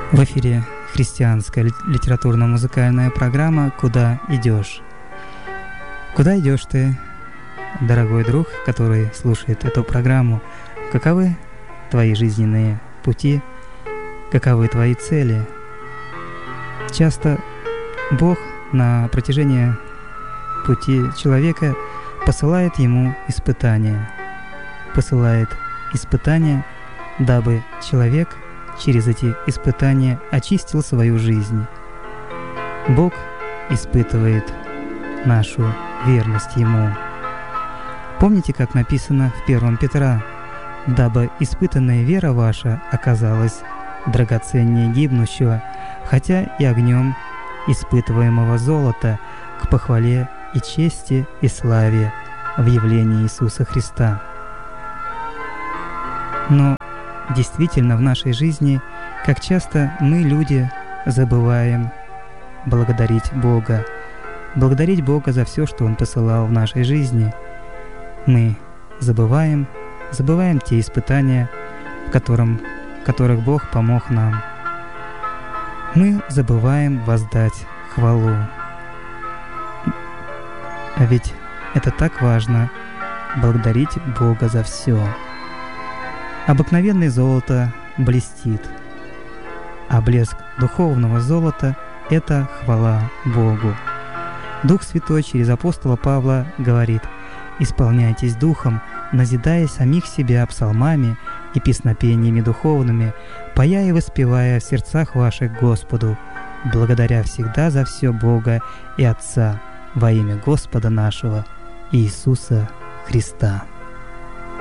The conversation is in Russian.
В эфире христианская литературно-музыкальная программа «Куда идешь?». Куда идешь ты, дорогой друг, который слушает эту программу? Каковы твои жизненные пути? Каковы твои цели? Часто Бог на протяжении пути человека посылает ему испытания. Посылает испытания, дабы человек через эти испытания очистил свою жизнь. Бог испытывает нашу верность Ему. Помните, как написано в 1 Петра: «Дабы испытанная вера ваша оказалась драгоценнее гибнущего, хотя и огнем испытываемого золота, к похвале и чести и славе в явлении Иисуса Христа». Но действительно, в нашей жизни, как часто мы, люди, забываем благодарить Бога за все, что Он посылал в нашей жизни. Мы забываем те испытания, в которых Бог помог нам. Мы забываем воздать хвалу. А ведь это так важно — благодарить Бога за все. Обыкновенное золото блестит, а блеск духовного золота — это хвала Богу. Дух Святой через апостола Павла говорит: «Исполняйтесь Духом, назидая самих себя псалмами и песнопениями духовными, поя и воспевая в сердцах ваших Господу, благодаря всегда за все Бога и Отца во имя Господа нашего Иисуса Христа».